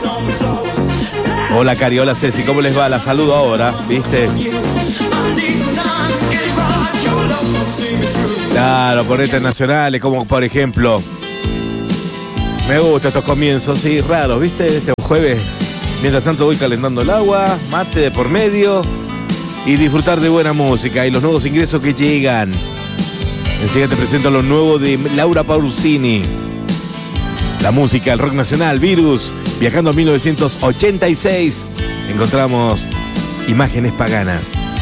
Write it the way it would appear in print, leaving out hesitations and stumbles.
Hola Cari, hola Ceci, ¿cómo les va? La saludo ahora, ¿viste? Claro, ponete nacionales, como por ejemplo. Me gustan estos comienzos, sí, raros, ¿viste? Este jueves. Mientras tanto voy calentando el agua, mate de por medio y disfrutar de buena música y los nuevos ingresos que llegan. Enseguida te presento lo nuevo de Laura Pausini. La música, el rock nacional, Virus. Viajando a 1986, encontramos Imágenes Paganas.